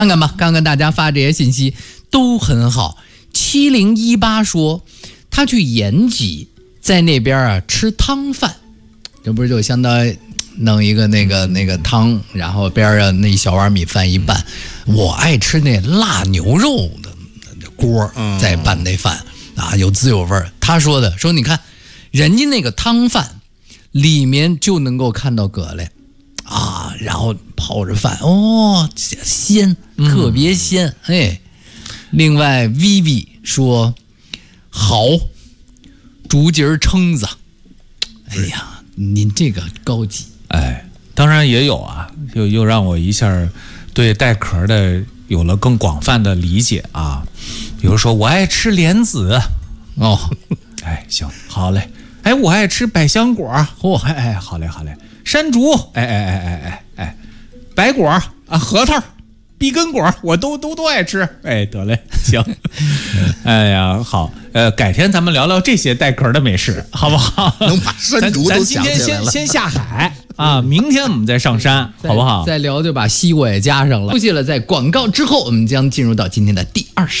看看吧，看看大家发这些信息都很好。7018说他去延吉，在那边啊吃汤饭，这不是就相当于弄一个那个汤，然后边上那一小碗米饭一拌。我爱吃那辣牛肉的锅再拌那饭啊，有滋有味。他说你看人家那个汤饭里面就能够看到蛤蜊啊，然后泡着饭鲜，特别鲜。另外 Vivi 说好竹节蛏子，哎呀，您这个高级。 当然也有啊，又让我一下对带壳的有了更广泛的理解啊。比如说我爱吃莲子行，好嘞。我爱吃百香果，好嘞，山竹，白果啊，核桃，碧根果，我都爱吃。得嘞，行。好，改天咱们聊聊这些带壳的美食，好不好？ 能把山竹都想起来了。 咱今天先下海啊，明天我们再上山，好不好？ 再聊就把西瓜也加上了。休息了，在广告之后，我们将进入到今天的第20